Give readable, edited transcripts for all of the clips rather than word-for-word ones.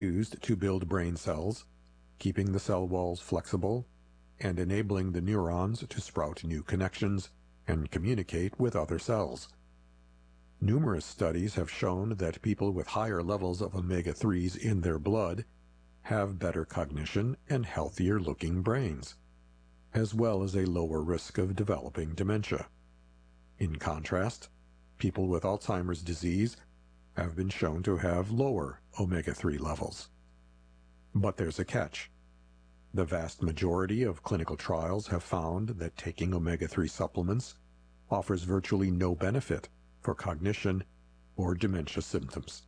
used to build brain cells, keeping the cell walls flexible, and enabling the neurons to sprout new connections and communicate with other cells. Numerous studies have shown that people with higher levels of omega-3s in their blood have better cognition and healthier-looking brains, as well as a lower risk of developing dementia. In contrast, people with Alzheimer's disease have been shown to have lower omega-3 levels. But there's a catch. The vast majority of clinical trials have found that taking omega-3 supplements offers virtually no benefit for cognition or dementia symptoms.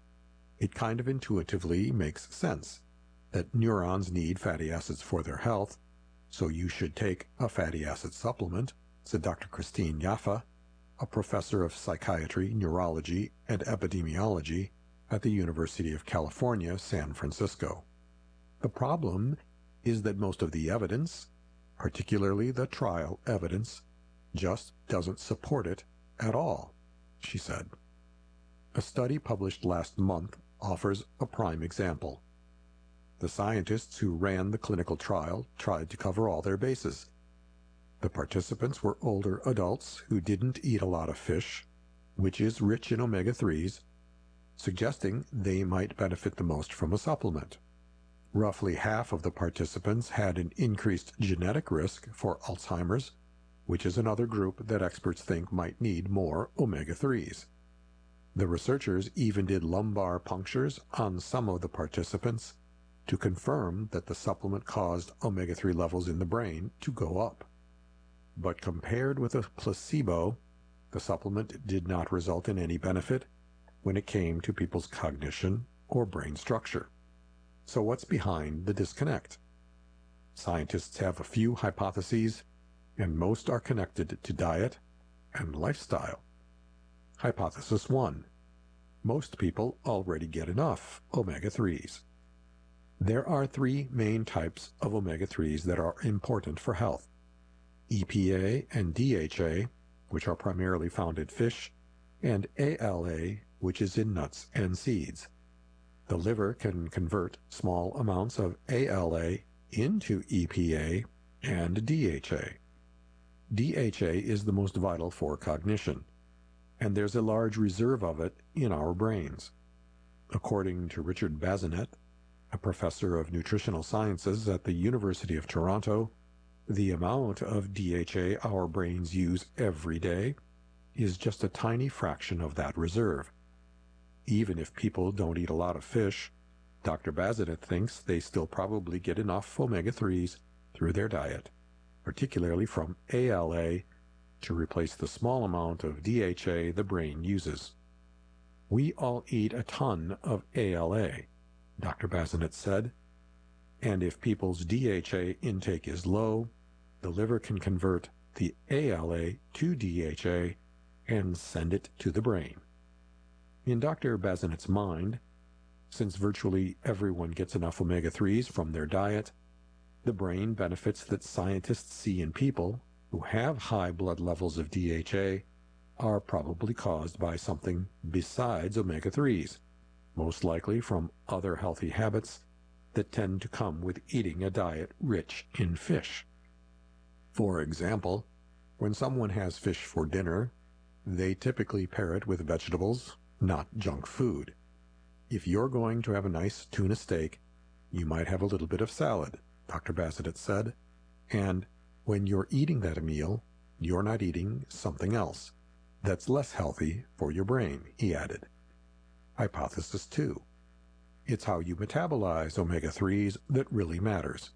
It kind of intuitively makes sense that neurons need fatty acids for their health, so you should take a fatty acid supplement, said Dr. Christine Yaffa, a professor of psychiatry, neurology, and epidemiology at the University of California, San Francisco. The problem is that most of the evidence, particularly the trial evidence, just doesn't support it at all, she said. A study published last month offers a prime example. The scientists who ran the clinical trial tried to cover all their bases. The participants were older adults who didn't eat a lot of fish, which is rich in omega-3s, suggesting they might benefit the most from a supplement. Roughly half of the participants had an increased genetic risk for Alzheimer's, which is another group that experts think might need more omega-3s. The researchers even did lumbar punctures on some of the participants to confirm that the supplement caused omega-3 levels in the brain to go up. But compared with a placebo, the supplement did not result in any benefit when it came to people's cognition or brain structure. So what's behind the disconnect? Scientists have a few hypotheses, and most are connected to diet and lifestyle. Hypothesis 1. Most people already get enough omega-3s. There are three main types of omega-3s that are important for health: EPA and DHA, which are primarily found in fish, and ALA, which is in nuts and seeds. The liver can convert small amounts of ALA into EPA and DHA. DHA is the most vital for cognition, and there's a large reserve of it in our brains. According to Richard Bazinet, a professor of nutritional sciences at the University of Toronto, the amount of DHA our brains use every day is just a tiny fraction of that reserve. Even if people don't eat a lot of fish, Dr. Bazinet thinks they still probably get enough omega-3s through their diet, particularly from ALA, to replace the small amount of DHA the brain uses. We all eat a ton of ALA, Dr. Bazinet said, and if people's DHA intake is low, the liver can convert the ALA to DHA and send it to the brain. In Dr. Bazinet's mind, since virtually everyone gets enough omega-3s from their diet, the brain benefits that scientists see in people who have high blood levels of DHA are probably caused by something besides omega-3s, most likely from other healthy habits that tend to come with eating a diet rich in fish. For example, when someone has fish for dinner, they typically pair it with vegetables, not junk food. If you're going to have a nice tuna steak, you might have a little bit of salad, Dr. Bazinet said, and when you're eating that meal, you're not eating something else that's less healthy for your brain, he added. Hypothesis 2. It's how you metabolize omega-3s that really matters.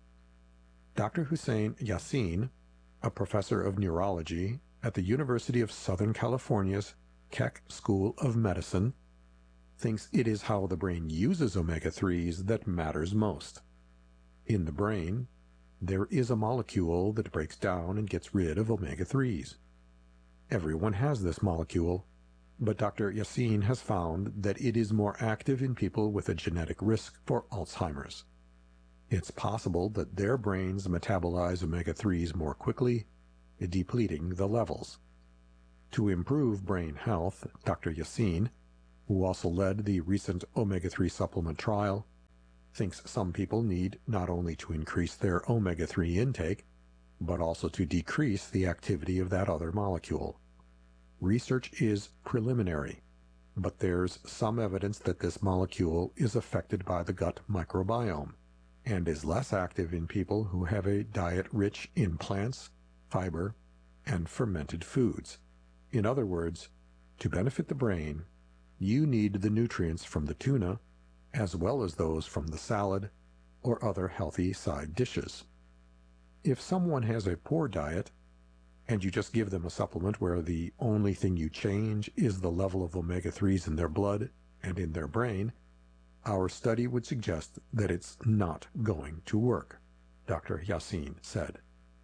Dr. Hussein Yassin, a professor of neurology at the University of Southern California's Keck School of Medicine, thinks it is how the brain uses omega-3s that matters most. In the brain, there is a molecule that breaks down and gets rid of omega-3s. Everyone has this molecule, but Dr. Yassin has found that it is more active in people with a genetic risk for Alzheimer's. It's possible that their brains metabolize omega-3s more quickly, depleting the levels. To improve brain health, Dr. Yassin, who also led the recent omega-3 supplement trial, thinks some people need not only to increase their omega-3 intake, but also to decrease the activity of that other molecule. Research is preliminary, but there's some evidence that this molecule is affected by the gut microbiome and is less active in people who have a diet rich in plants, fiber, and fermented foods. In other words, to benefit the brain, you need the nutrients from the tuna as well as those from the salad or other healthy side dishes. If someone has a poor diet, and you just give them a supplement where the only thing you change is the level of omega-3s in their blood and in their brain, our study would suggest that it's not going to work, Dr. Yassin said.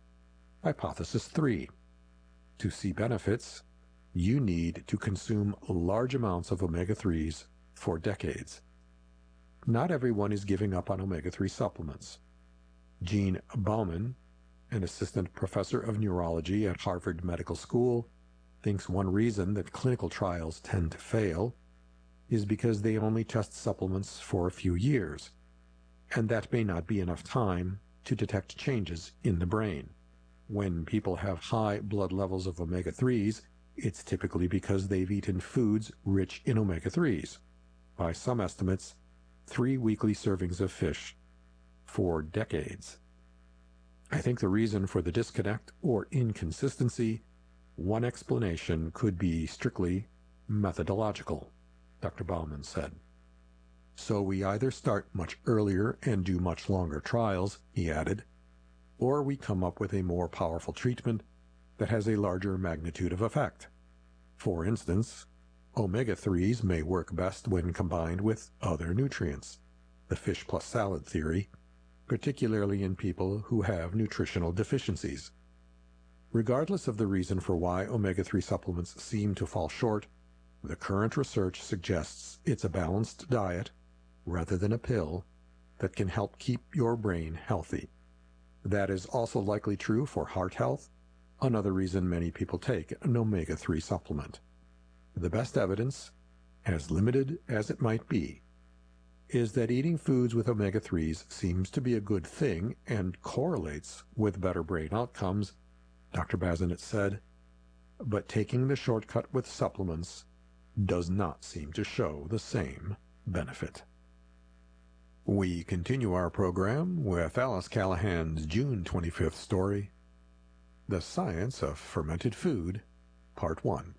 Hypothesis 3. To see benefits, you need to consume large amounts of omega-3s for decades. Not everyone is giving up on omega-3 supplements. Gene Bauman, an assistant professor of neurology at Harvard Medical School, thinks one reason that clinical trials tend to fail is because they only test supplements for a few years, and that may not be enough time to detect changes in the brain. When people have high blood levels of omega-3s, it's typically because they've eaten foods rich in omega-3s. By some estimates, 3 weekly servings of fish for decades. I think the reason for the disconnect or inconsistency, one explanation could be strictly methodological, Dr. Bauman said. So we either start much earlier and do much longer trials, he added, or we come up with a more powerful treatment that has a larger magnitude of effect. For instance, omega-3s may work best when combined with other nutrients, the fish plus salad theory, particularly in people who have nutritional deficiencies. Regardless of the reason for why omega-3 supplements seem to fall short, the current research suggests it's a balanced diet, rather than a pill, that can help keep your brain healthy. That is also likely true for heart health, another reason many people take an omega-3 supplement. The best evidence, as limited as it might be, is that eating foods with omega-3s seems to be a good thing and correlates with better brain outcomes, Dr. Bazinet said, but taking the shortcut with supplements does not seem to show the same benefit. We continue our program with Alice Callahan's June 25th story, The Science of Fermented Food, Part 1.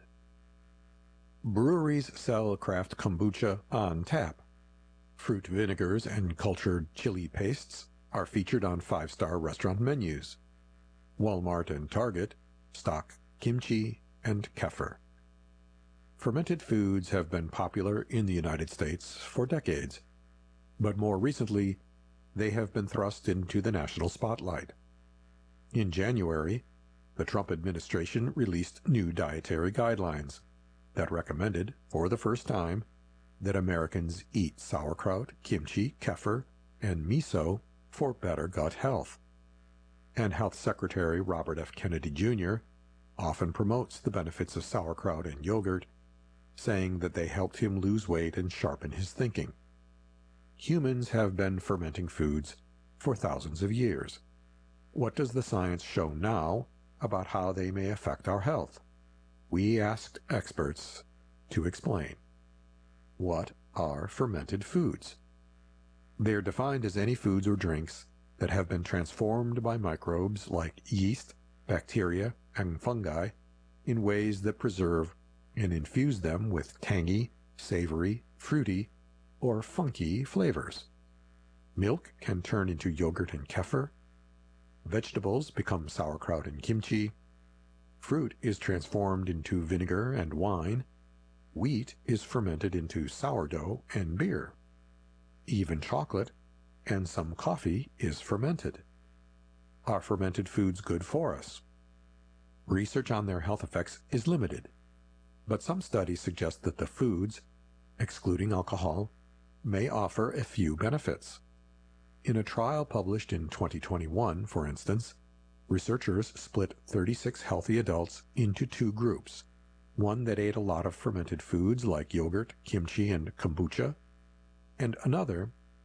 Breweries sell craft kombucha on tap. Fruit vinegars and cultured chili pastes are featured on 5-star restaurant menus. Walmart and Target stock kimchi and kefir. Fermented foods have been popular in the United States for decades, but more recently, they have been thrust into the national spotlight. In January, the Trump administration released new dietary guidelines that recommended, for the first time, that Americans eat sauerkraut, kimchi, kefir, and miso for better gut health. And Health Secretary Robert F. Kennedy Jr. often promotes the benefits of sauerkraut and yogurt, saying that they helped him lose weight and sharpen his thinking. Humans have been fermenting foods for thousands of years. What does the science show now about how they may affect our health? We asked experts to explain. What are fermented foods? They are defined as any foods or drinks that have been transformed by microbes like yeast, bacteria, and fungi in ways that preserve and infuse them with tangy, savory, fruity, or funky flavors. Milk can turn into yogurt and kefir. Vegetables become sauerkraut and kimchi. Fruit is transformed into vinegar and wine. Wheat is fermented into sourdough and beer. Even chocolate and some coffee is fermented. Are fermented foods good for us? Research on their health effects is limited, but some studies suggest that the foods, excluding alcohol, may offer a few benefits. In a trial published in 2021, for instance, researchers split 36 healthy adults into 2 groups, one that ate a lot of fermented foods like yogurt, kimchi, and kombucha, and another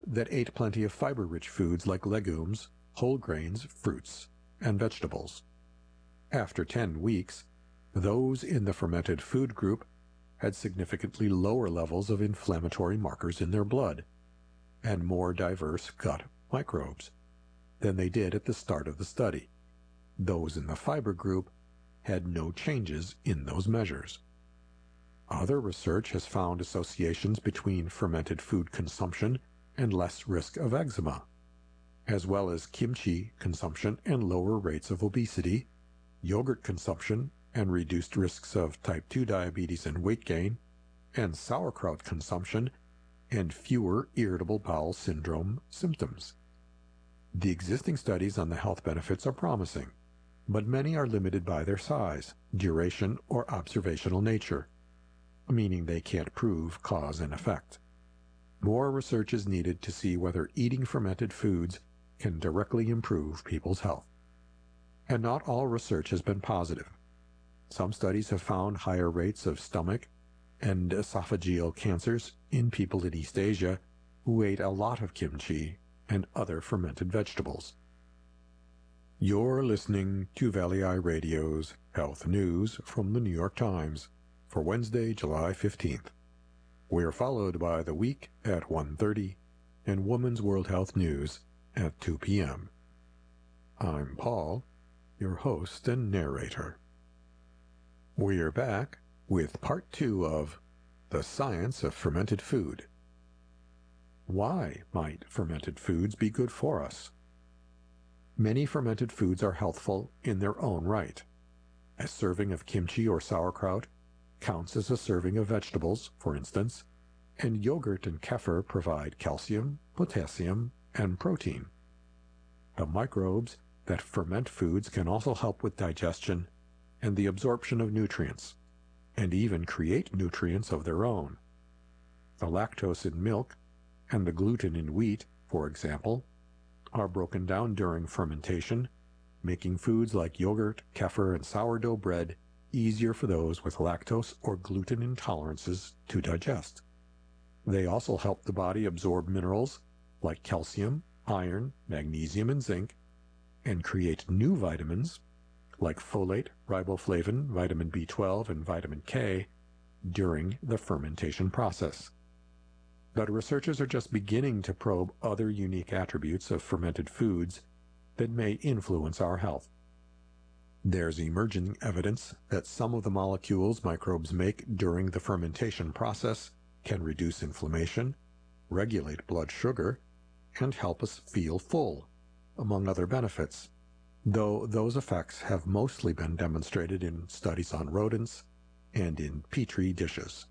that ate plenty of fiber-rich foods like legumes, whole grains, fruits, and vegetables. After 10 weeks, those in the fermented food group had significantly lower levels of inflammatory markers in their blood and more diverse gut microbes than they did at the start of the study. Those in the fiber group had no changes in those measures. Other research has found associations between fermented food consumption and less risk of eczema, as well as kimchi consumption and lower rates of obesity, yogurt consumption and reduced risks of type 2 diabetes and weight gain, and sauerkraut consumption and fewer irritable bowel syndrome symptoms. The existing studies on the health benefits are promising, but many are limited by their size, duration, or observational nature, meaning they can't prove cause and effect. More research is needed to see whether eating fermented foods can directly improve people's health. And not all research has been positive. Some studies have found higher rates of stomach and esophageal cancers in people in East Asia who ate a lot of kimchi and other fermented vegetables. You're listening to Valley Eye Radio's Health News from the New York Times for Wednesday, July 15th. We're followed by The Week at 1:30 and Women's World Health News at 2 p.m. I'm Paul, your host and narrator. We're back with part 2 of The Science of Fermented Food. Why might fermented foods be good for us? Many fermented foods are healthful in their own right. A serving of kimchi or sauerkraut counts as a serving of vegetables, for instance, and yogurt and kefir provide calcium, potassium, and protein. The microbes that ferment foods can also help with digestion and the absorption of nutrients, and even create nutrients of their own. The lactose in milk and the gluten in wheat, for example, are broken down during fermentation, making foods like yogurt, kefir, and sourdough bread easier for those with lactose or gluten intolerances to digest. They also help the body absorb minerals like calcium, iron, magnesium, and zinc, and create new vitamins like folate, riboflavin, vitamin B12, and vitamin K during the fermentation process. But researchers are just beginning to probe other unique attributes of fermented foods that may influence our health. There's emerging evidence that some of the molecules microbes make during the fermentation process can reduce inflammation, regulate blood sugar, and help us feel full, among other benefits, though those effects have mostly been demonstrated in studies on rodents and in petri dishes.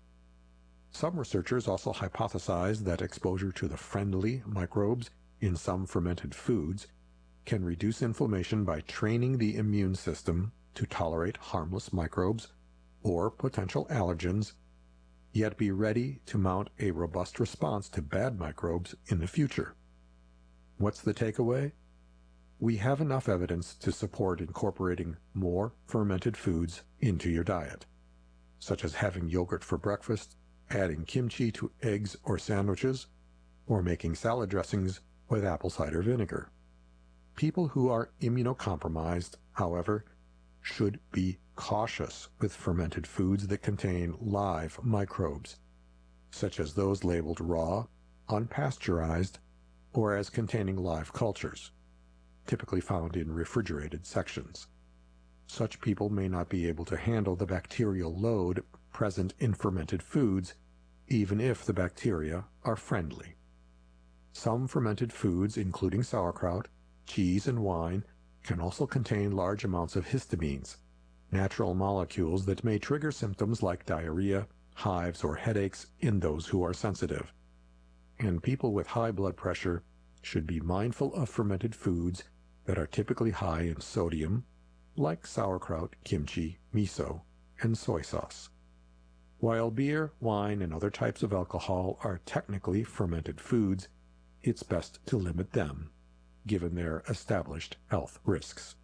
Some researchers also hypothesize that exposure to the friendly microbes in some fermented foods can reduce inflammation by training the immune system to tolerate harmless microbes or potential allergens, yet be ready to mount a robust response to bad microbes in the future. What's the takeaway? We have enough evidence to support incorporating more fermented foods into your diet, such as having yogurt for breakfast, adding kimchi to eggs or sandwiches, or making salad dressings with apple cider vinegar. People who are immunocompromised, however, should be cautious with fermented foods that contain live microbes, such as those labeled raw, unpasteurized, or as containing live cultures, typically found in refrigerated sections. Such people may not be able to handle the bacterial load present in fermented foods, even if the bacteria are friendly. Some fermented foods, including sauerkraut, cheese, and wine, can also contain large amounts of histamines, natural molecules that may trigger symptoms like diarrhea, hives, or headaches in those who are sensitive. And people with high blood pressure should be mindful of fermented foods that are typically high in sodium, like sauerkraut, kimchi, miso, and soy sauce. While beer, wine, and other types of alcohol are technically fermented foods, it's best to limit them, given their established health risks.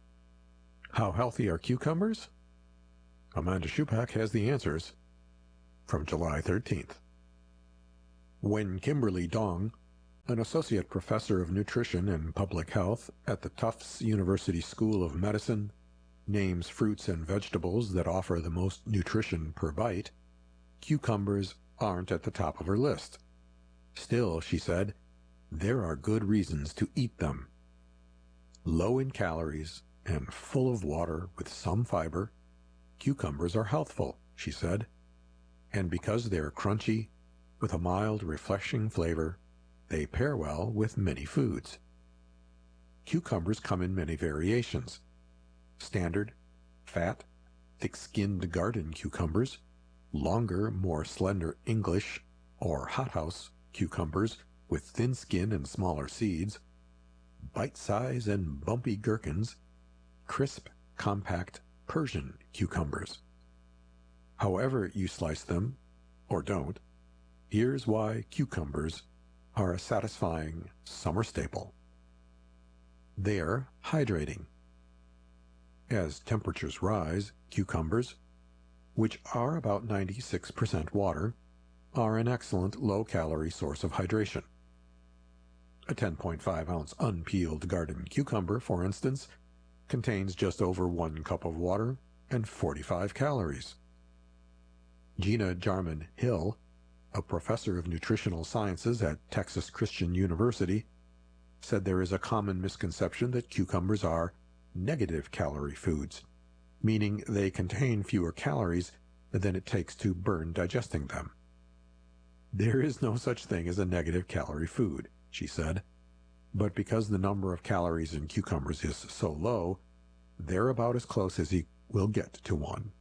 How healthy are cucumbers? Amanda Schupak has the answers from July 13th. When Kimberly Dong, An associate professor of nutrition and public health at the Tufts University School of Medicine names fruits and vegetables that offer the most nutrition per bite. Cucumbers aren't at the top of her list. Still, she said, there are good reasons to eat them. Low in calories and full of water with some fiber, cucumbers are healthful, she said, and because they're crunchy, with a mild, refreshing flavor, they pair well with many foods. Cucumbers come in many variations. Standard, fat, thick-skinned garden cucumbers, longer, more slender English or hothouse cucumbers with thin skin and smaller seeds, bite-size and bumpy gherkins, crisp, compact Persian cucumbers. However you slice them, or don't, here's why cucumbers are a satisfying summer staple. They're hydrating. As temperatures rise, cucumbers, which are about 96% water, are an excellent low-calorie source of hydration. A 10.5-ounce unpeeled garden cucumber, for instance, contains just over 1 cup of water and 45 calories. Gina Jarman-Hill, a professor of nutritional sciences at Texas Christian University, said there is a common misconception that cucumbers are negative calorie foods, meaning they contain fewer calories than it takes to burn digesting them. There is no such thing as a negative calorie food, she said, but because the number of calories in cucumbers is so low, they're about as close as you will get to one.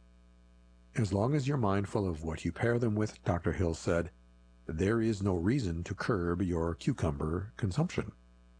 As long as you're mindful of what you pair them with, Dr. Hill said, there is no reason to curb your cucumber consumption.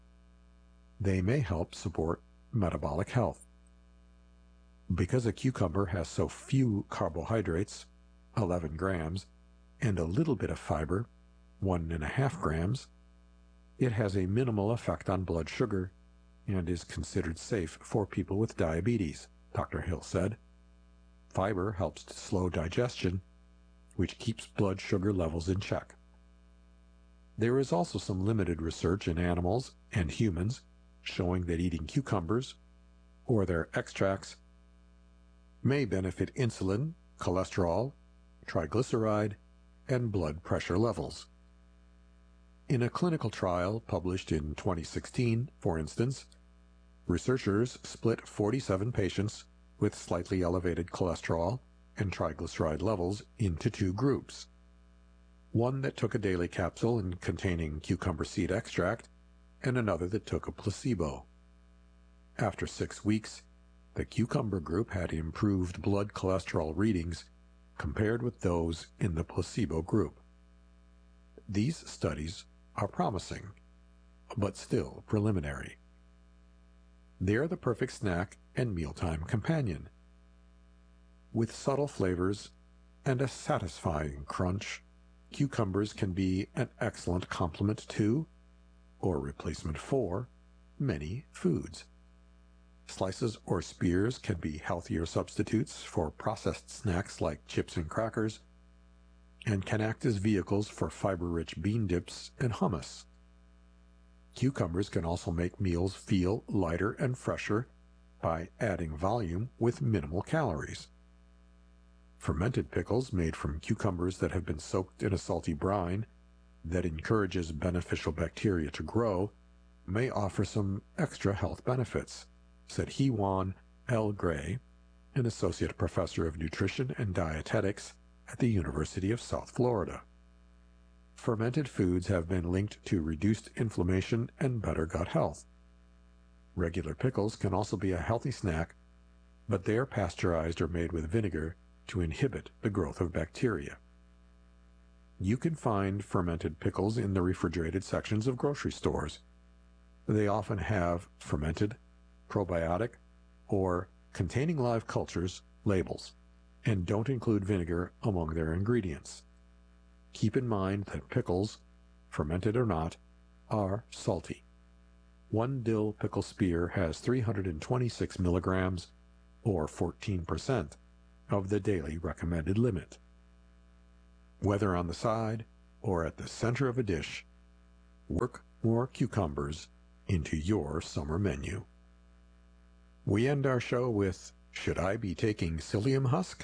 They may help support metabolic health. Because a cucumber has so few carbohydrates, 11 grams, and a little bit of fiber, 1.5 grams, it has a minimal effect on blood sugar and is considered safe for people with diabetes, Dr. Hill said. Fiber helps to slow digestion, which keeps blood sugar levels in check. There is also some limited research in animals and humans showing that eating cucumbers, or their extracts, may benefit insulin, cholesterol, triglyceride, and blood pressure levels. In a clinical trial published in 2016, for instance, researchers split 47 patients with slightly elevated cholesterol and triglyceride levels into 2 groups. One that took a daily capsule containing cucumber seed extract, and another that took a placebo. After 6 weeks, the cucumber group had improved blood cholesterol readings compared with those in the placebo group. These studies are promising, but still preliminary. They're the perfect snack and mealtime companion. With subtle flavors and a satisfying crunch, cucumbers can be an excellent complement to, or replacement for, many foods. Slices or spears can be healthier substitutes for processed snacks like chips and crackers, and can act as vehicles for fiber-rich bean dips and hummus. Cucumbers can also make meals feel lighter and fresher by adding volume with minimal calories. Fermented pickles made from cucumbers that have been soaked in a salty brine that encourages beneficial bacteria to grow may offer some extra health benefits, said Hewan L. Gray, an associate professor of nutrition and dietetics at the University of South Florida. Fermented foods have been linked to reduced inflammation and better gut health. Regular pickles can also be a healthy snack, but they are pasteurized or made with vinegar to inhibit the growth of bacteria. You can find fermented pickles in the refrigerated sections of grocery stores. They often have fermented, probiotic, or containing live cultures labels, and don't include vinegar among their ingredients. Keep in mind that pickles, fermented or not, are salty. One dill pickle spear has 326 milligrams, or 14%, of the daily recommended limit. Whether on the side or at the center of a dish, Work more cucumbers into your summer menu. We end our show with Should I Be Taking Psyllium Husk?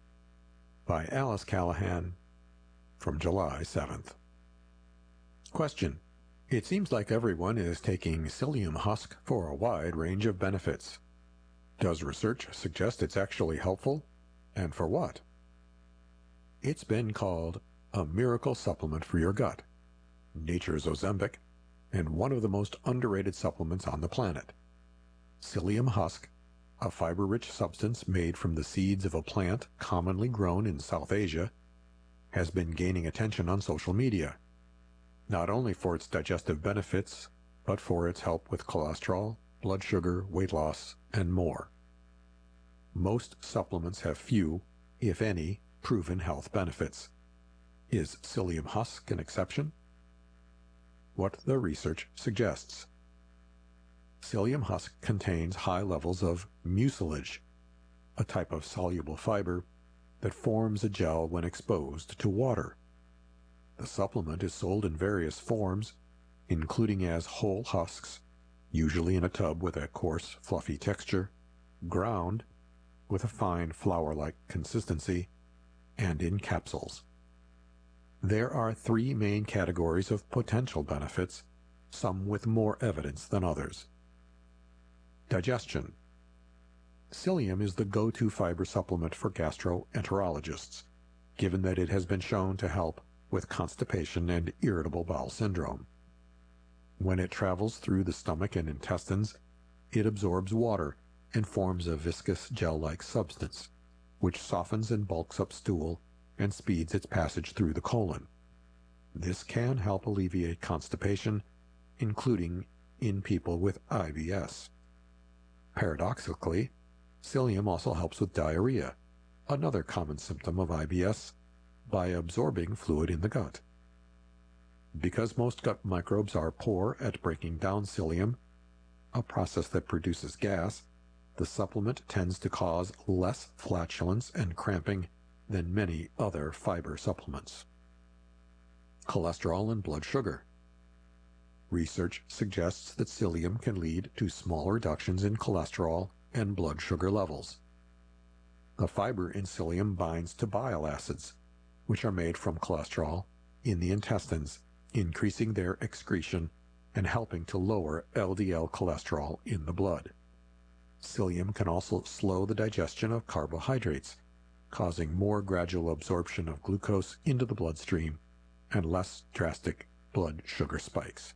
By Alice Callahan from July 7th. Question. It seems like everyone is taking psyllium husk for a wide range of benefits. Does research suggest it's actually helpful? And for what? It's been called a miracle supplement for your gut, nature's Ozempic, and one of the most underrated supplements on the planet. Psyllium husk, a fiber-rich substance made from the seeds of a plant commonly grown in South Asia, has been gaining attention on social media, not only for its digestive benefits, but for its help with cholesterol, blood sugar, weight loss, and more. Most supplements have few, if any, proven health benefits. Is psyllium husk an exception? What the research suggests. Psyllium husk contains high levels of mucilage, a type of soluble fiber that forms a gel when exposed to water. The supplement is sold in various forms, including as whole husks, usually in a tub with a coarse, fluffy texture, ground, with a fine flour-like consistency, and in capsules. There are three main categories of potential benefits, some with more evidence than others. Digestion. Psyllium is the go-to fiber supplement for gastroenterologists, given that it has been shown to help with constipation and irritable bowel syndrome. When it travels through the stomach and intestines, it absorbs water and forms a viscous gel-like substance, which softens and bulks up stool and speeds its passage through the colon. This can help alleviate constipation, including in people with IBS. Paradoxically, psyllium also helps with diarrhea, another common symptom of IBS, by absorbing fluid in the gut. Because most gut microbes are poor at breaking down psyllium, a process that produces gas, the supplement tends to cause less flatulence and cramping than many other fiber supplements. Cholesterol and blood sugar. Research suggests that psyllium can lead to small reductions in cholesterol and blood sugar levels. The fiber in psyllium binds to bile acids, which are made from cholesterol, in the intestines, increasing their excretion and helping to lower LDL cholesterol in the blood. Psyllium can also slow the digestion of carbohydrates, causing more gradual absorption of glucose into the bloodstream and less drastic blood sugar spikes.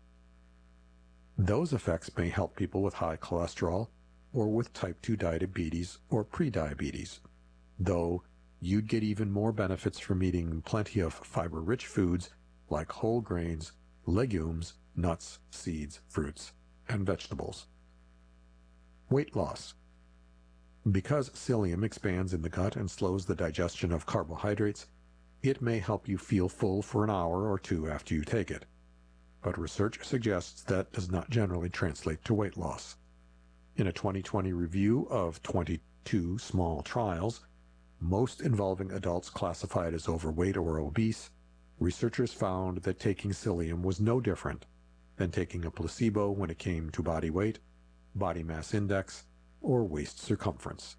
Those effects may help people with high cholesterol or with type 2 diabetes or prediabetes, though you'd get even more benefits from eating plenty of fiber-rich foods like whole grains, legumes, nuts, seeds, fruits, and vegetables. Weight loss. Because psyllium expands in the gut and slows the digestion of carbohydrates, it may help you feel full for an hour or two after you take it. But research suggests that does not generally translate to weight loss. In a 2020 review of 22 small trials, most involving adults classified as overweight or obese, researchers found that taking psyllium was no different than taking a placebo when it came to body weight, body mass index, or waist circumference.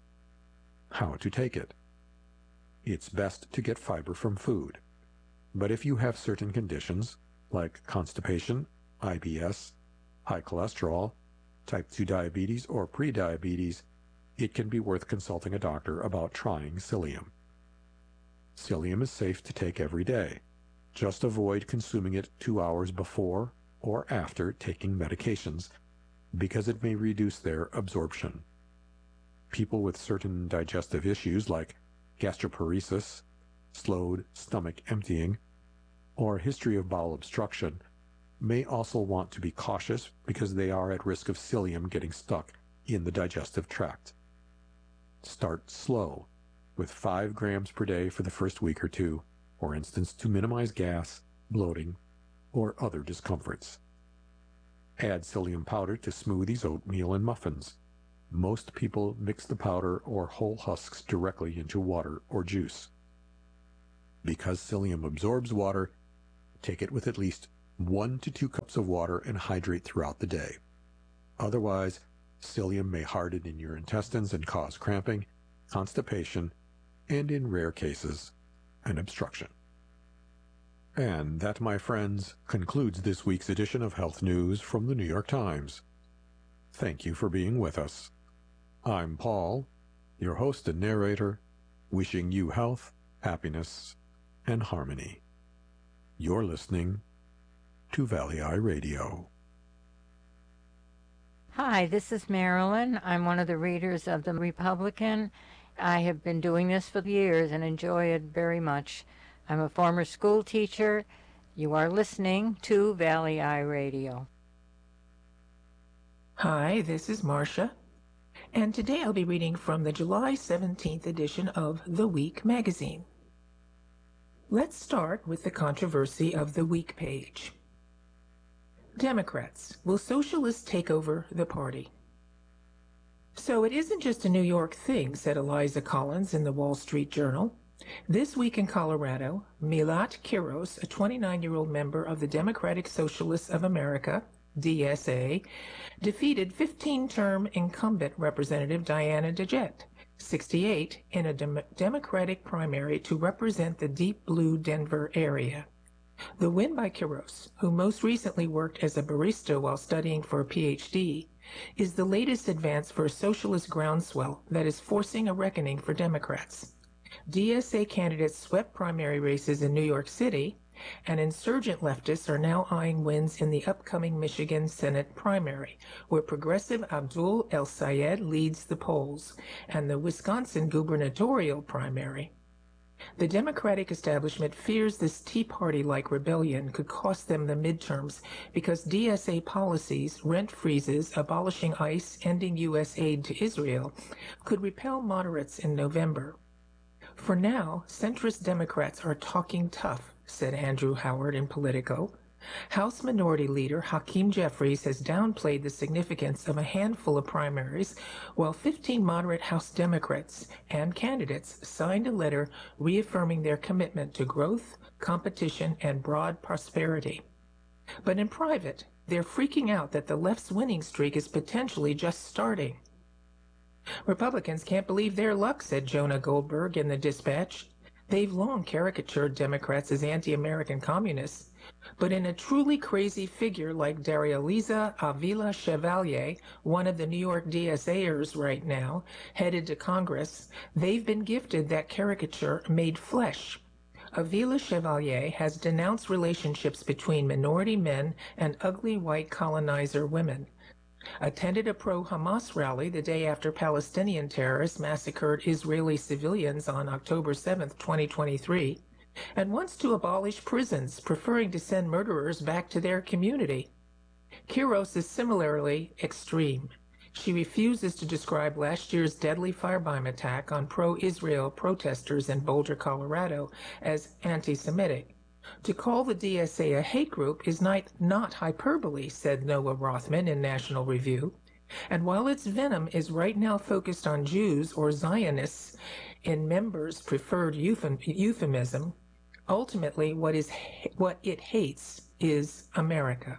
How to take it? It's best to get fiber from food, but if you have certain conditions, like constipation, IBS, high cholesterol, type 2 diabetes, or prediabetes, it can be worth consulting a doctor about trying psyllium. Psyllium is safe to take every day. Just avoid consuming it 2 hours before or after taking medications, because it may reduce their absorption. People with certain digestive issues like gastroparesis, slowed stomach emptying, or a history of bowel obstruction may also want to be cautious because they are at risk of psyllium getting stuck in the digestive tract. Start slow, with 5 grams per day for the first week or two, for instance, to minimize gas, bloating, or other discomforts. Add psyllium powder to smoothies, oatmeal, and muffins. Most people mix the powder or whole husks directly into water or juice. Because psyllium absorbs water, take it with at least 1 to 2 cups of water and hydrate throughout the day. Otherwise, psyllium may harden in your intestines and cause cramping, constipation, and in rare cases, an obstruction. And that, my friends, concludes this week's edition of Health News from the New York Times. Thank you for being with us. I'm Paul, your host and narrator, wishing you health, happiness, and harmony. You're listening to Valley Eye Radio. Hi, this is Marilyn. I'm one of the readers of The Republican. I have been doing this for years and enjoy it very much. I'm a former school teacher. You are listening to Valley Eye Radio. Hi, this is Marcia, and today I'll be reading from the July 17th edition of The Week magazine. Let's start with the controversy of the Week page. Democrats, will socialists take over the party? So it isn't just a New York thing, said Eliza Collins in the Wall Street Journal. This week in Colorado, Milat Kiros, a 29-year-old member of the Democratic Socialists of America, DSA, defeated 15-term incumbent Representative Diana DeJet, 68, in a Democratic primary to represent the deep blue Denver area. The win by Kiros, who most recently worked as a barista while studying for a PhD, is the latest advance for a socialist groundswell that is forcing a reckoning for Democrats. DSA candidates swept primary races in New York City, and insurgent leftists are now eyeing wins in the upcoming Michigan Senate primary, where progressive Abdul El-Sayed leads the polls, and the Wisconsin gubernatorial primary. The Democratic establishment fears this Tea Party-like rebellion could cost them the midterms because DSA policies, rent freezes, abolishing ICE, ending U.S. aid to Israel, could repel moderates in November. For now, centrist Democrats are talking tough, said Andrew Howard in Politico. House Minority Leader Hakeem Jeffries has downplayed the significance of a handful of primaries, while 15 moderate House Democrats and candidates signed a letter reaffirming their commitment to growth, competition, and broad prosperity. But in private, they're freaking out that the left's winning streak is potentially just starting. Republicans can't believe their luck, said Jonah Goldberg in the Dispatch. They've long caricatured Democrats as anti-American communists, but in a truly crazy figure like Darrealiza Avila Chevalier, one of the New York DSAers right now, headed to Congress, they've been gifted that caricature made flesh. Avila Chevalier has denounced relationships between minority men and ugly white colonizer women, attended a pro-Hamas rally the day after Palestinian terrorists massacred Israeli civilians on October 7, 2023, and wants to abolish prisons, preferring to send murderers back to their community. Kiros is similarly extreme. She refuses to describe last year's deadly firebomb attack on pro-Israel protesters in Boulder, Colorado, as anti-Semitic. To call the DSA a hate group is not hyperbole, said Noah Rothman in National Review. And while its venom is right now focused on Jews or Zionists in members' preferred euphemism, ultimately what it hates is America.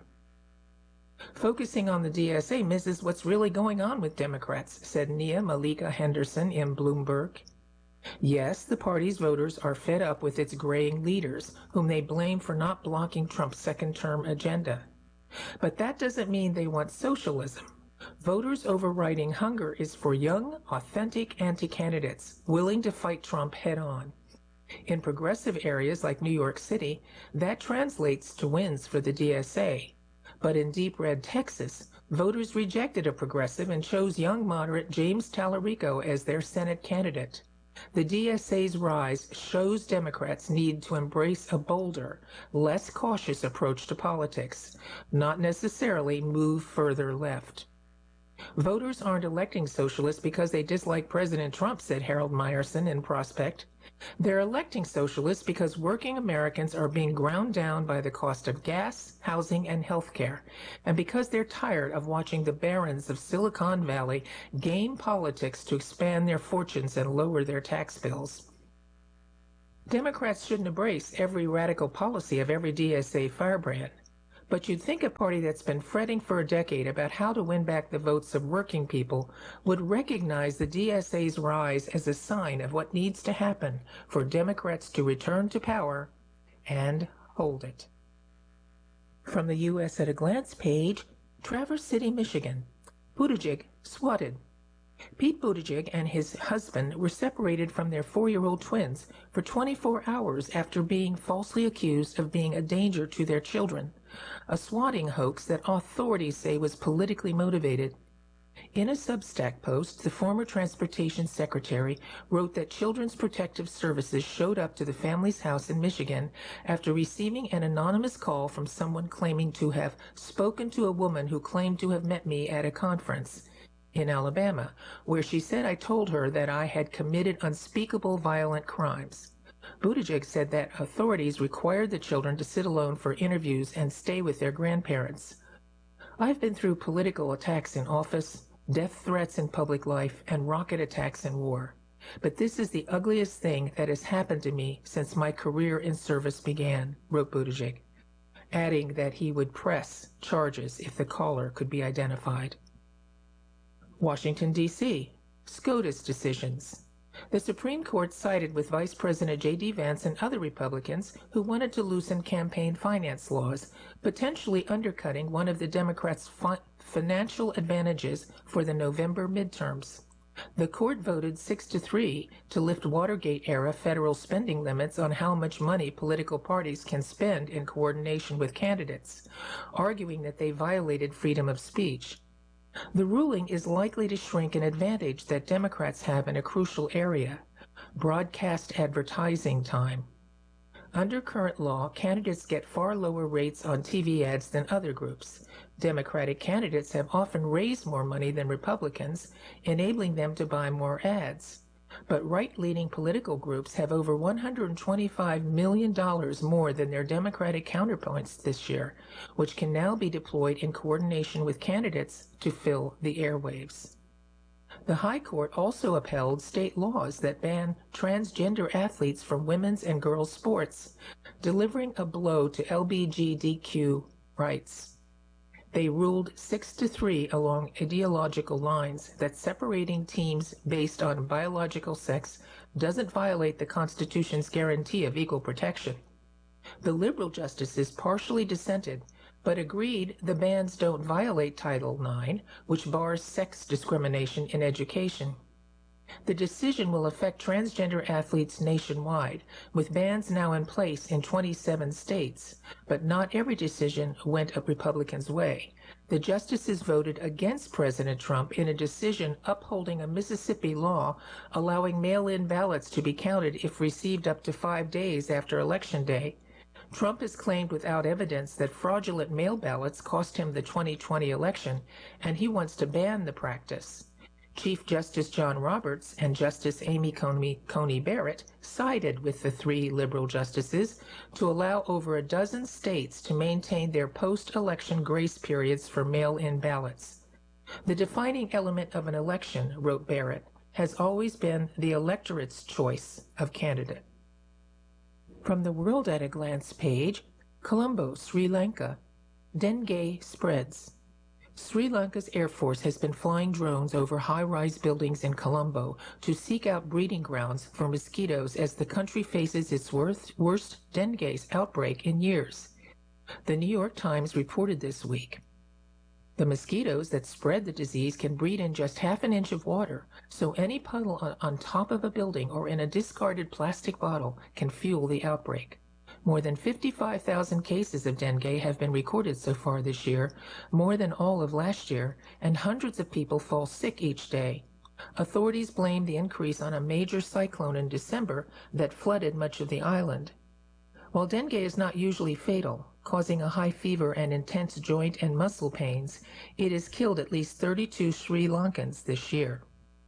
Focusing on the DSA misses what's really going on with Democrats, said Nia Malika Henderson in Bloomberg. Yes, the party's voters are fed up with its graying leaders, whom they blame for not blocking Trump's second-term agenda. But that doesn't mean they want socialism. Voters' overriding hunger is for young, authentic anti-candidates willing to fight Trump head-on. In progressive areas like New York City, that translates to wins for the DSA. But in deep red Texas, voters rejected a progressive and chose young moderate James Tallarico as their Senate candidate. The DSA's rise shows Democrats need to embrace a bolder, less cautious approach to politics, not necessarily move further left. Voters aren't electing socialists because they dislike President Trump, said Harold Meyerson in Prospect. They're electing socialists because working Americans are being ground down by the cost of gas, housing, and health care, and because they're tired of watching the barons of Silicon Valley game politics to expand their fortunes and lower their tax bills. Democrats shouldn't embrace every radical policy of every DSA firebrand. But you'd think a party that's been fretting for a decade about how to win back the votes of working people would recognize the DSA's rise as a sign of what needs to happen for Democrats to return to power and hold it. From the U.S. at a Glance page, Traverse City, Michigan. Buttigieg swatted. Pete Buttigieg and his husband were separated from their 4-year-old twins for 24 hours after being falsely accused of being a danger to their children, a swatting hoax that authorities say was politically motivated. In a Substack post, the former transportation secretary wrote that Children's Protective Services showed up to the family's house in Michigan after receiving an anonymous call from someone claiming to have spoken to a woman who claimed to have met me at a conference in Alabama, where she said I told her that I had committed unspeakable violent crimes. Buttigieg said that authorities required the children to sit alone for interviews and stay with their grandparents. I've been through political attacks in office, death threats in public life, and rocket attacks in war. But this is the ugliest thing that has happened to me since my career in service began, wrote Buttigieg, adding that he would press charges if the caller could be identified. Washington, D.C. SCOTUS decisions. The Supreme Court sided with Vice President J.D. Vance and other Republicans who wanted to loosen campaign finance laws, potentially undercutting one of the Democrats' financial advantages for the November midterms. The court voted 6-3 to lift Watergate-era federal spending limits on how much money political parties can spend in coordination with candidates, arguing that they violated freedom of speech. The ruling is likely to shrink an advantage that Democrats have in a crucial area, broadcast advertising time. Under current law, candidates get far lower rates on TV ads than other groups. Democratic candidates have often raised more money than Republicans, enabling them to buy more ads. But right-leaning political groups have over $125 million more than their Democratic counterparts this year, which can now be deployed in coordination with candidates to fill the airwaves. The High Court also upheld state laws that ban transgender athletes from women's and girls' sports, delivering a blow to LGBTQ rights. They ruled 6-3 along ideological lines that separating teams based on biological sex doesn't violate the Constitution's guarantee of equal protection. The liberal justices partially dissented, but agreed the bans don't violate Title IX, which bars sex discrimination in education. The decision will affect transgender athletes nationwide, with bans now in place in 27 states, but not every decision went a Republican's way. The justices voted against President Trump in a decision upholding a Mississippi law allowing mail-in ballots to be counted if received up to 5 days after Election Day. Trump has claimed without evidence that fraudulent mail ballots cost him the 2020 election, and he wants to ban the practice. Chief Justice John Roberts and Justice Amy Coney Barrett sided with the 3 liberal justices to allow over a dozen states to maintain their post-election grace periods for mail-in ballots. The defining element of an election, wrote Barrett, has always been the electorate's choice of candidate. From the World at a Glance page, Colombo, Sri Lanka. Dengue spreads. Sri Lanka's Air Force has been flying drones over high-rise buildings in Colombo to seek out breeding grounds for mosquitoes as the country faces its worst dengue outbreak in years. The New York Times reported this week. The mosquitoes that spread the disease can breed in just half an inch of water, so any puddle on top of a building or in a discarded plastic bottle can fuel the outbreak. More than 55,000 cases of dengue have been recorded so far this year, more than all of last year, and hundreds of people fall sick each day. Authorities blame the increase on a major cyclone in December that flooded much of the island. While dengue is not usually fatal, causing a high fever and intense joint and muscle pains, it has killed at least 32 Sri Lankans this year.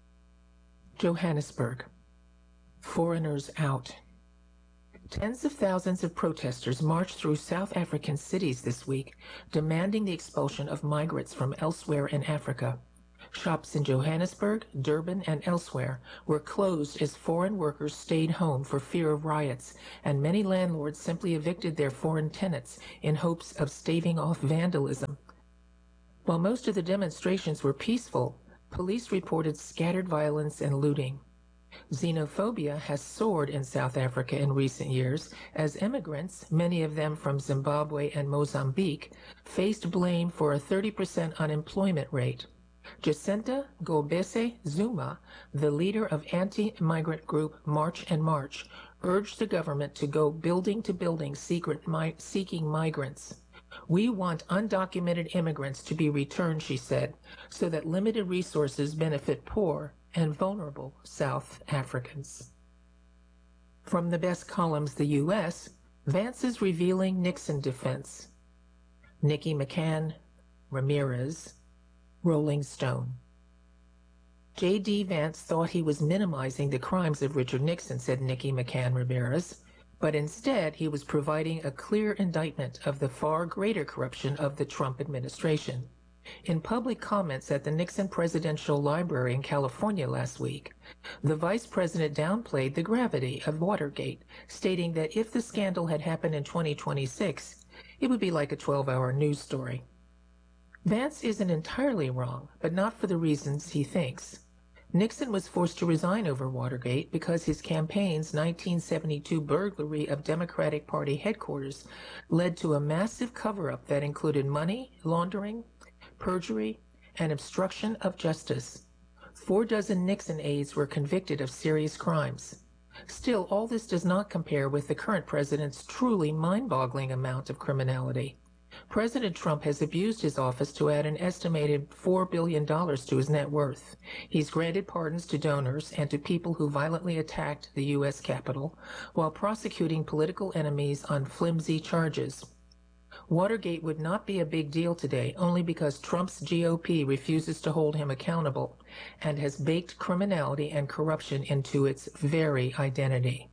Johannesburg. Foreigners out. Tens of thousands of protesters marched through South African cities this week, demanding the expulsion of migrants from elsewhere in Africa. Shops in Johannesburg, Durban, and elsewhere were closed as foreign workers stayed home for fear of riots, and many landlords simply evicted their foreign tenants in hopes of staving off vandalism. While most of the demonstrations were peaceful, police reported scattered violence and looting. Xenophobia has soared in South Africa in recent years as immigrants, many of them from Zimbabwe and Mozambique, faced blame for a 30% unemployment rate. Jacinta Gobese Zuma, the leader of anti-migrant group March and March, urged the government to go building to building seeking migrants. We want undocumented immigrants to be returned, she said, so that limited resources benefit poor and vulnerable South Africans. From the best columns, the U.S., Vance's revealing Nixon defense. Nikki McCann Ramirez, Rolling Stone. J.D. Vance thought he was minimizing the crimes of Richard Nixon, said Nikki McCann Ramirez, but instead he was providing a clear indictment of the far greater corruption of the Trump administration. In public comments at the Nixon Presidential Library in California last week, the vice president downplayed the gravity of Watergate, stating that if the scandal had happened in 2026, it would be like a 12-hour news story. Vance isn't entirely wrong, but not for the reasons he thinks. Nixon was forced to resign over Watergate because his campaign's 1972 burglary of Democratic Party headquarters led to a massive cover-up that included money laundering, perjury, and obstruction of justice. 4 dozen Nixon aides were convicted of serious crimes. Still, all this does not compare with the current president's truly mind-boggling amount of criminality. President Trump has abused his office to add an estimated $4 billion to his net worth. He's granted pardons to donors and to people who violently attacked the U.S. Capitol, while prosecuting political enemies on flimsy charges. Watergate would not be a big deal today only because Trump's GOP refuses to hold him accountable and has baked criminality and corruption into its very identity.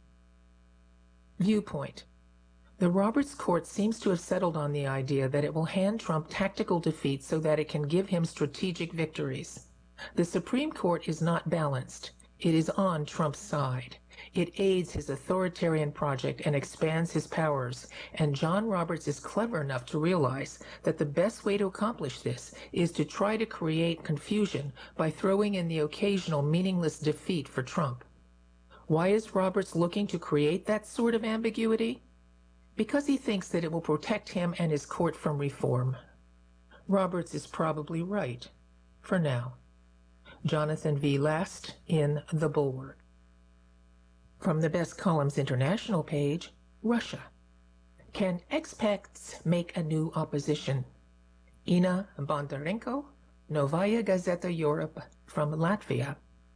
Viewpoint. The Roberts Court seems to have settled on the idea that it will hand Trump tactical defeat so that it can give him strategic victories. The Supreme Court is not balanced. It is on Trump's side. It aids his authoritarian project and expands his powers, and John Roberts is clever enough to realize that the best way to accomplish this is to try to create confusion by throwing in the occasional meaningless defeat for Trump. Why is Roberts looking to create that sort of ambiguity? Because he thinks that it will protect him and his court from reform. Roberts is probably right, for now. Jonathan V. Last in The Bulwark. From the Best Columns International page, Russia. Can expats make a new opposition? Ina Bondarenko, Novaya Gazeta Europe from Latvia.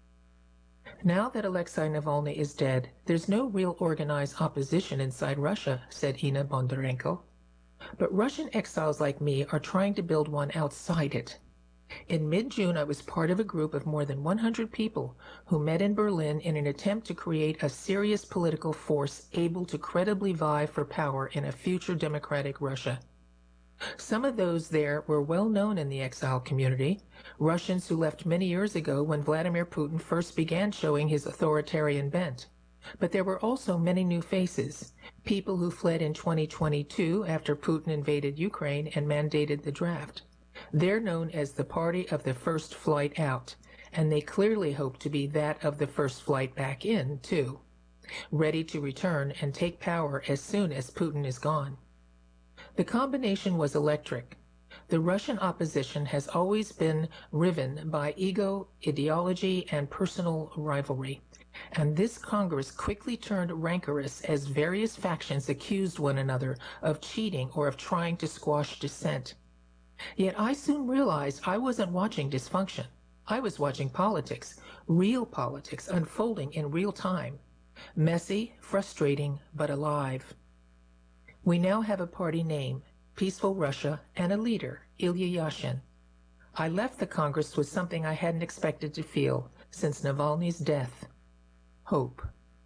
Now that Alexei Navalny is dead, there's no real organized opposition inside Russia, said Ina Bondarenko. But Russian exiles like me are trying to build one outside it. In mid-June, I was part of a group of more than 100 people who met in Berlin in an attempt to create a serious political force able to credibly vie for power in a future democratic Russia. Some of those there were well known in the exile community, Russians who left many years ago when Vladimir Putin first began showing his authoritarian bent. But there were also many new faces, people who fled in 2022 after Putin invaded Ukraine and mandated the draft. They're known as the party of the first flight out, and they clearly hope to be that of the first flight back in, too, ready to return and take power as soon as Putin is gone. The combination was electric. The Russian opposition has always been riven by ego, ideology, and personal rivalry, and this Congress quickly turned rancorous as various factions accused one another of cheating or of trying to squash dissent. Yet I soon realized I wasn't watching dysfunction. I was watching politics, real politics unfolding in real time. Messy, frustrating, but alive. We now have a party name, Peaceful Russia, and a leader, Ilya Yashin. I left the Congress with something I hadn't expected to feel since Navalny's death. Hope.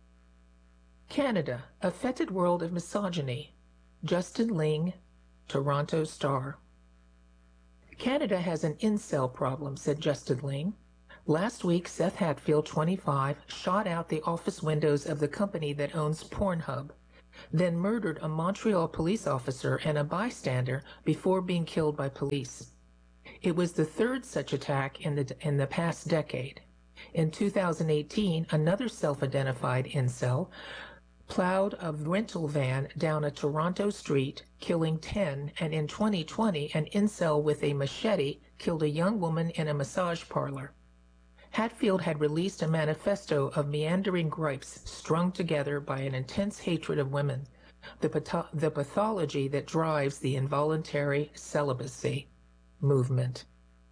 Canada, a fetid world of misogyny. Justin Ling, Toronto Star. Canada has an incel problem, said Justin Lane. Last week, Seth Hatfield, 25, shot out the office windows of the company that owns Pornhub, then murdered a Montreal police officer and a bystander before being killed by police. It was the third such attack in the past decade. In 2018, another self-identified incel plowed a rental van down a Toronto street, killing 10, and in 2020, an incel with a machete killed a young woman in a massage parlor. Hatfield had released a manifesto of meandering gripes strung together by an intense hatred of women, the pathology that drives the involuntary celibacy movement.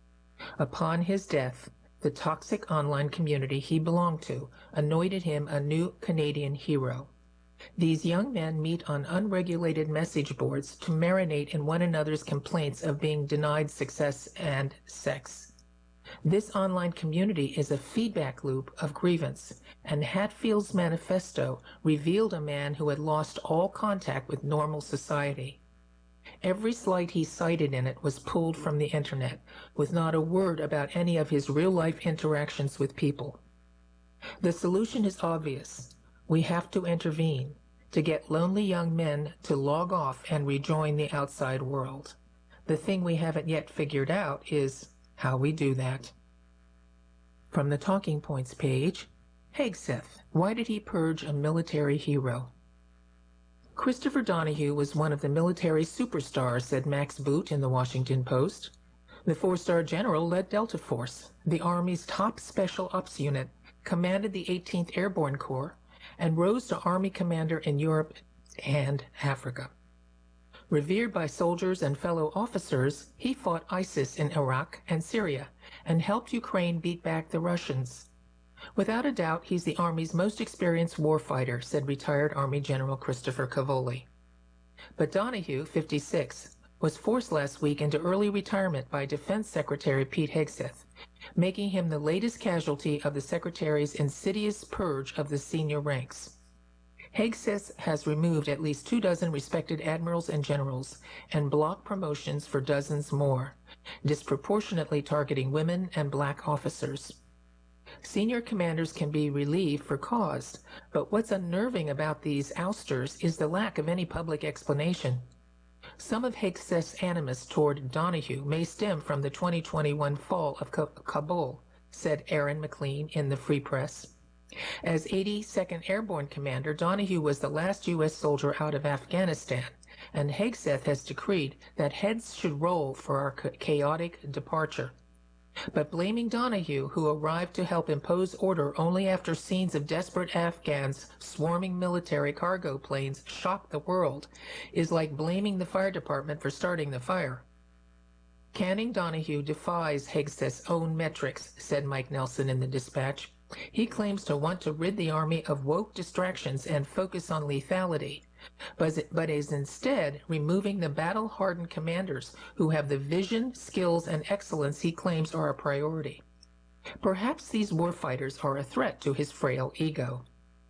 Upon his death, the toxic online community he belonged to anointed him a new Canadian hero. These young men meet on unregulated message boards to marinate in one another's complaints of being denied success and sex. This online community is a feedback loop of grievance, and Hatfield's manifesto revealed a man who had lost all contact with normal society. Every slight he cited in it was pulled from the internet, with not a word about any of his real-life interactions with people. The solution is obvious. We have to intervene to get lonely young men to log off and rejoin the outside world. The thing we haven't yet figured out is how we do that. From the Talking Points page, Hegseth, why did he purge a military hero? Christopher Donahue was one of the military superstars, said Max Boot in the Washington Post. The four-star general led Delta Force, the Army's top special ops unit, commanded the 18th Airborne Corps, and rose to Army commander in Europe and Africa. Revered by soldiers and fellow officers, he fought ISIS in Iraq and Syria and helped Ukraine beat back the Russians. Without a doubt, he's the Army's most experienced warfighter, said retired Army General Christopher Cavoli. But Donahue, 56, was forced last week into early retirement by Defense Secretary Pete Hegseth, making him the latest casualty of the Secretary's insidious purge of the senior ranks. Hegseth has removed at least 24 respected admirals and generals and blocked promotions for dozens more, disproportionately targeting women and black officers. Senior commanders can be relieved for cause, but what's unnerving about these ousters is the lack of any public explanation. Some of Hegseth's animus toward Donahue may stem from the 2021 fall of Kabul, said Aaron McLean in the Free Press. As 82nd Airborne Commander, Donahue was the last U.S. soldier out of Afghanistan, and Hegseth has decreed that heads should roll for our chaotic departure. But blaming Donahue, who arrived to help impose order only after scenes of desperate Afghans swarming military cargo planes shocked the world, is like blaming the fire department for starting the fire. Canning Donahue defies Hegseth's own metrics, said Mike Nelson in the Dispatch. He claims to want to rid the Army of woke distractions and focus on lethality, but is instead removing the battle-hardened commanders who have the vision, skills, and excellence he claims are a priority. Perhaps these warfighters are a threat to his frail ego.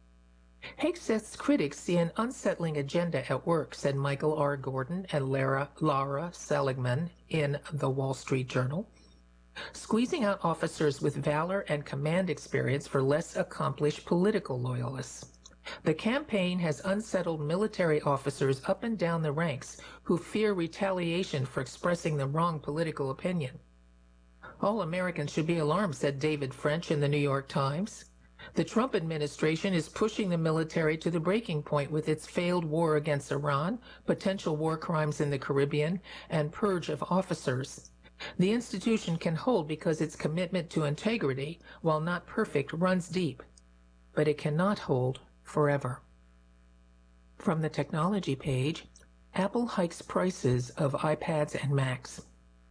Hegseth's critics see an unsettling agenda at work, said Michael R. Gordon and Lara Seligman in The Wall Street Journal. Squeezing out officers with valor and command experience for less accomplished political loyalists. The campaign has unsettled military officers up and down the ranks who fear retaliation for expressing the wrong political opinion. All Americans should be alarmed, said David French in the New York Times. The Trump administration is pushing the military to the breaking point with its failed war against Iran, potential war crimes in the Caribbean, and purge of officers. The institution can hold because its commitment to integrity, while not perfect, runs deep, but it cannot hold forever. From the technology page, Apple hikes prices of iPads and Macs.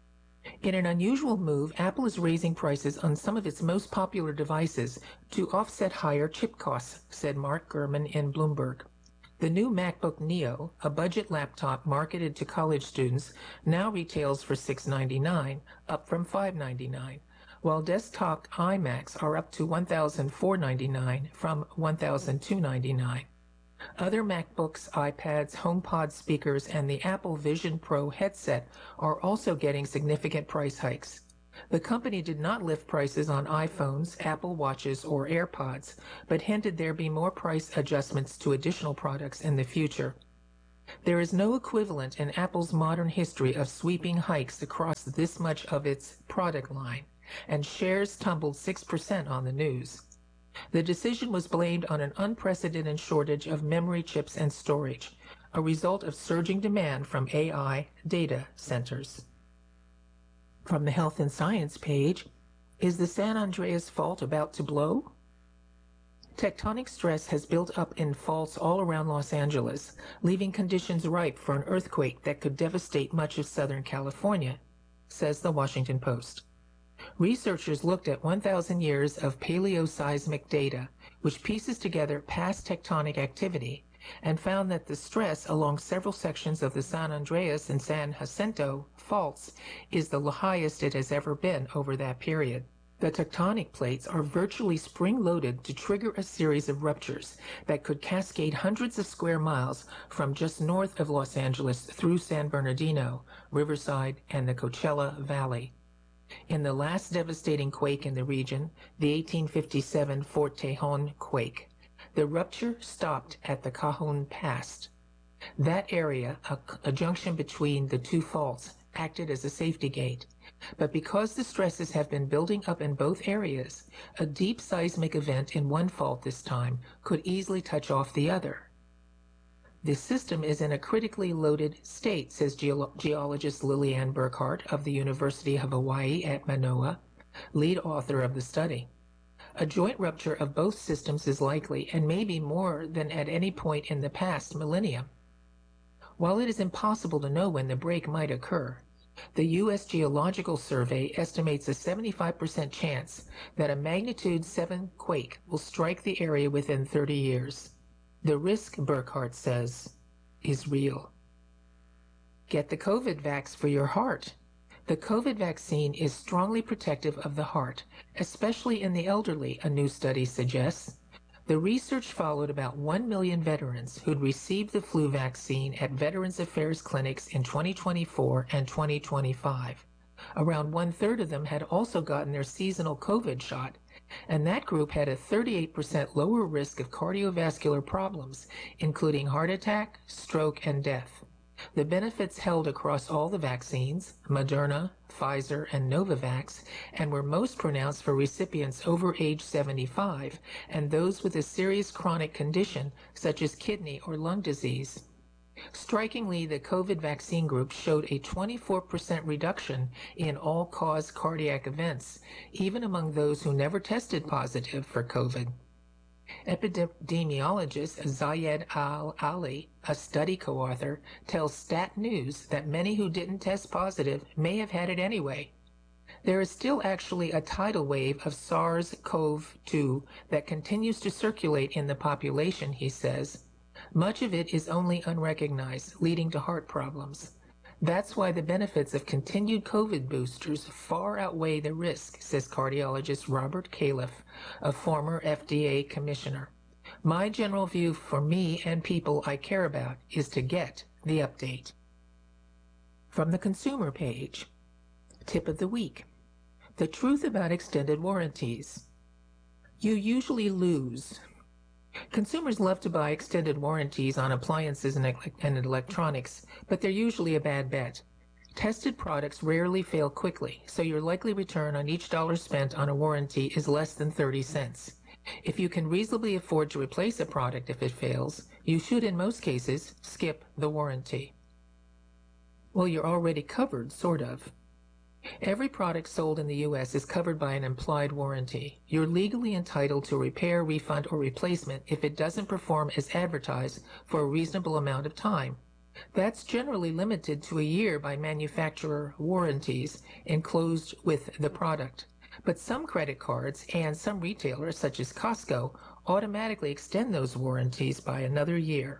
In an unusual move, Apple is raising prices on some of its most popular devices to offset higher chip costs, said Mark Gurman in Bloomberg. The new MacBook Neo, a budget laptop marketed to college students, now retails for $699, up from $599, while desktop iMacs are up to $1,499 from $1,299. Other MacBooks, iPads, HomePod speakers, and the Apple Vision Pro headset are also getting significant price hikes. The company did not lift prices on iPhones, Apple Watches, or AirPods, but hinted there be more price adjustments to additional products in the future. There is no equivalent in Apple's modern history of sweeping hikes across this much of its product line, and shares tumbled 6% on the news. The decision was blamed on an unprecedented shortage of memory chips and storage, a result of surging demand from AI data centers. From the Health and Science page, is the San Andreas Fault about to blow? Tectonic stress has built up in faults all around Los Angeles, leaving conditions ripe for an earthquake that could devastate much of Southern California, says the Washington Post. Researchers looked at 1,000 years of paleoseismic data, which pieces together past tectonic activity, and found that the stress along several sections of the San Andreas and San Jacinto faults is the highest it has ever been over that period. The tectonic plates are virtually spring-loaded to trigger a series of ruptures that could cascade hundreds of square miles from just north of Los Angeles through San Bernardino, Riverside, and the Coachella Valley. In the last devastating quake in the region, the 1857 Fort Tejon quake, the rupture stopped at the Cajon Pass. That area, a junction between the two faults, acted as a safety gate. But because the stresses have been building up in both areas, a deep seismic event in one fault this time could easily touch off the other. The system is in a critically loaded state, says geologist Lillian Burkhart of the University of Hawaii at Manoa, lead author of the study. A joint rupture of both systems is likely and may be more than at any point in the past millennium. While it is impossible to know when the break might occur, the U.S. Geological Survey estimates a 75% chance that a magnitude 7 quake will strike the area within 30 years. The risk, Burkhart says, is real. Get the COVID vax for your heart. The COVID vaccine is strongly protective of the heart, especially in the elderly, a new study suggests. The research followed about 1 million veterans who'd received the flu vaccine at Veterans Affairs clinics in 2024 and 2025. Around 1/3 of them had also gotten their seasonal COVID shot, and that group had a 38% lower risk of cardiovascular problems, including heart attack, stroke, and death. The benefits held across all the vaccines, Moderna, Pfizer, and Novavax, and were most pronounced for recipients over age 75 and those with a serious chronic condition such as kidney or lung disease. Strikingly, the COVID vaccine group showed a 24% reduction in all-cause cardiac events, even among those who never tested positive for COVID. Epidemiologist Zayed Al-Ali, a study co-author, tells Stat News that many who didn't test positive may have had it anyway. There is still actually a tidal wave of SARS-CoV-2 that continues to circulate in the population, he says. Much of it is only unrecognized, leading to heart problems. That's why the benefits of continued COVID boosters far outweigh the risk, says cardiologist Robert Califf, a former FDA commissioner. My general view for me and people I care about is to get the update. From the consumer page, tip of the week. The truth about extended warranties. You usually lose. Consumers love to buy extended warranties on appliances and electronics, but they're usually a bad bet. Tested products rarely fail quickly, so your likely return on each dollar spent on a warranty is less than 30 cents. If you can reasonably afford to replace a product if it fails, you should in most cases skip the warranty. Well, you're already covered, sort of. Every product sold in the U.S. is covered by an implied warranty. You're legally entitled to repair, refund, or replacement if it doesn't perform as advertised for a reasonable amount of time. That's generally limited to a year by manufacturer warranties enclosed with the product. But some credit cards and some retailers, such as Costco, automatically extend those warranties by another year.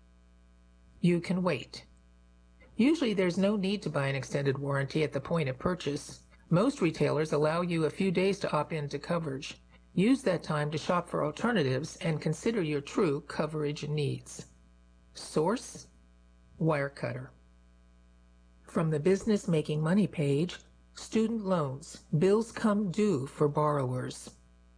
You can wait. Usually there's no need to buy an extended warranty at the point of purchase. Most retailers allow you a few days to opt into coverage. Use that time to shop for alternatives and consider your true coverage needs. Source: Wirecutter. From the Business Making Money page, student loans, bills come due for borrowers.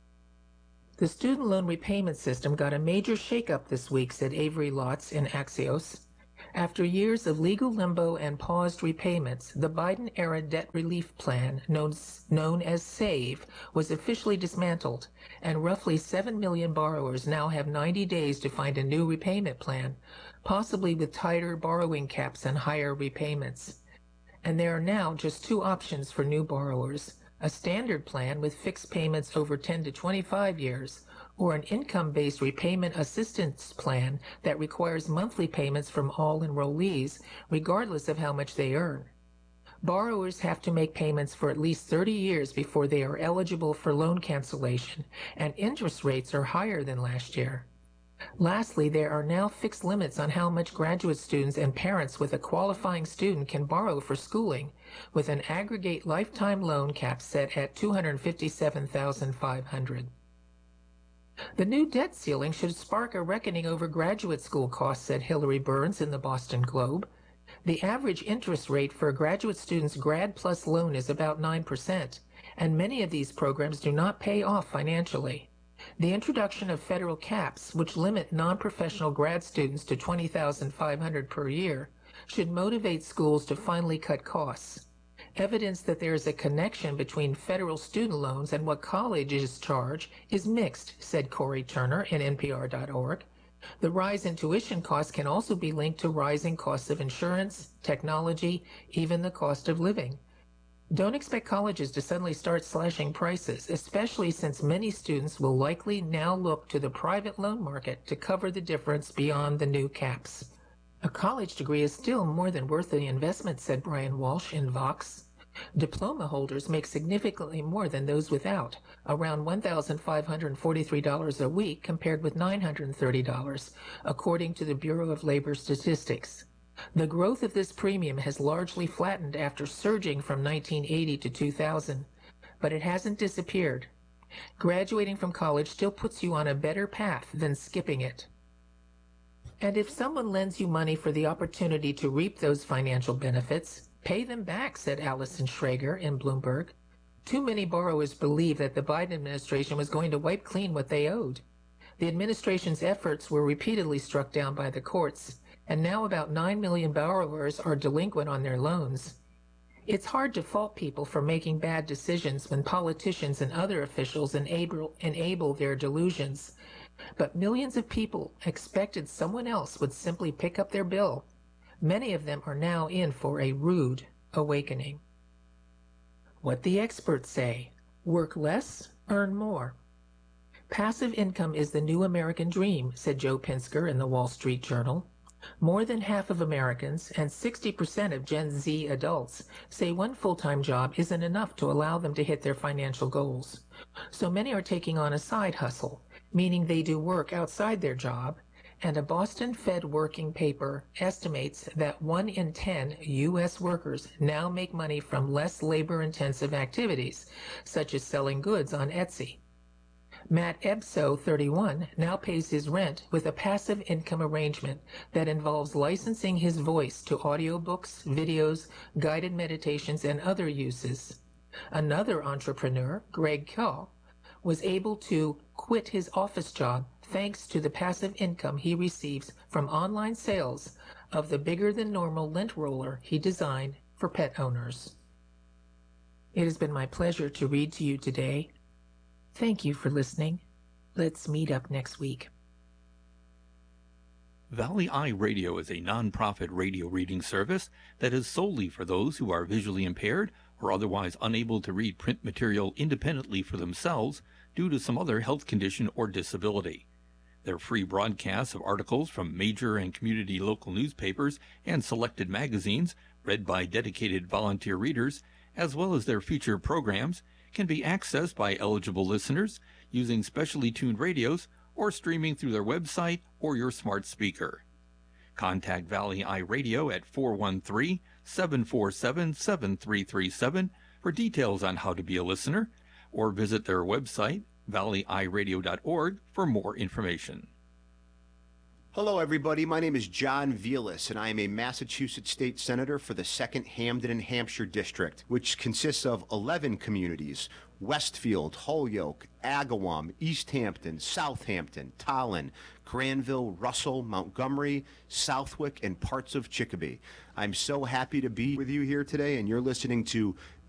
The student loan repayment system got a major shakeup this week, said Avery Lotz in Axios. After years of legal limbo and paused repayments, the Biden-era debt relief plan, known as SAVE, was officially dismantled, and roughly 7 million borrowers now have 90 days to find a new repayment plan, possibly with tighter borrowing caps and higher repayments. And there are now just two options for new borrowers: a standard plan with fixed payments over 10 to 25 years, or an income-based repayment assistance plan that requires monthly payments from all enrollees, regardless of how much they earn. Borrowers have to make payments for at least 30 years before they are eligible for loan cancellation, and interest rates are higher than last year. Lastly, there are now fixed limits on how much graduate students and parents with a qualifying student can borrow for schooling, with an aggregate lifetime loan cap set at $257,500. The new debt ceiling should spark a reckoning over graduate school costs, said Hillary Burns in the Boston Globe. The average interest rate for a graduate student's Grad Plus loan is about 9%, and many of these programs do not pay off financially. The introduction of federal caps, which limit non-professional grad students to $20,500 per year, should motivate schools to finally cut costs. Evidence that there is a connection between federal student loans and what colleges charge is mixed, said Corey Turner in NPR.org. The rise in tuition costs can also be linked to rising costs of insurance, technology, even the cost of living. Don't expect colleges to suddenly start slashing prices, especially since many students will likely now look to the private loan market to cover the difference beyond the new caps. A college degree is still more than worth the investment, said Brian Walsh in Vox. Diploma holders make significantly more than those without, around $1,543 a week compared with $930, according to the Bureau of Labor Statistics. The growth of this premium has largely flattened after surging from 1980 to 2000, but it hasn't disappeared. Graduating from college still puts you on a better path than skipping it. And if someone lends you money for the opportunity to reap those financial benefits, pay them back, said Allison Schrager in Bloomberg. Too many borrowers believe that the Biden administration was going to wipe clean what they owed. The administration's efforts were repeatedly struck down by the courts, and now about 9 million borrowers are delinquent on their loans. It's hard to fault people for making bad decisions when politicians and other officials enable their delusions. But millions of people expected someone else would simply pick up their bill. Many of them are now in for a rude awakening. What the experts say: work less, earn more. Passive income is the new American dream, said Joe Pinsker in the Wall Street Journal. More than half of Americans and 60% of Gen Z adults say one full-time job isn't enough to allow them to hit their financial goals. So many are taking on a side hustle, meaning they do work outside their job, and a Boston Fed working paper estimates that 1 in 10 U.S. workers now make money from less labor-intensive activities, such as selling goods on Etsy. Matt Ebso, 31, now pays his rent with a passive income arrangement that involves licensing his voice to audiobooks, videos, guided meditations, and other uses. Another entrepreneur, Greg Kaw, was able to quit his office job thanks to the passive income he receives from online sales of the bigger-than-normal lint roller he designed for pet owners. It has been my pleasure to read to you today. Thank you for listening. Let's meet up next week. Valley Eye Radio is a non-profit radio reading service that is solely for those who are visually impaired or otherwise unable to read print material independently for themselves due to some other health condition or disability. Their free broadcasts of articles from major and community local newspapers and selected magazines, read by dedicated volunteer readers, as well as their featured programs, can be accessed by eligible listeners using specially tuned radios or streaming through their website or your smart speaker. Contact Valley Eye Radio at 413-747-7337 for details on how to be a listener, or visit their website, valleyiradio.org for more information. Hello, everybody. My name is John Velas, and I am a Massachusetts State Senator for the 2nd Hampden and Hampshire District, which consists of 11 communities: Westfield, Holyoke, Agawam, East Hampton, Southampton, Tolland, Granville, Russell, Montgomery, Southwick, and parts of Chicopee. I'm so happy to be with you here today, and you're listening to